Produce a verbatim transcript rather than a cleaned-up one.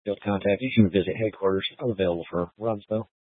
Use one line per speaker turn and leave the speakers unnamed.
Field contact, you can visit headquarters. I'm available for runs though.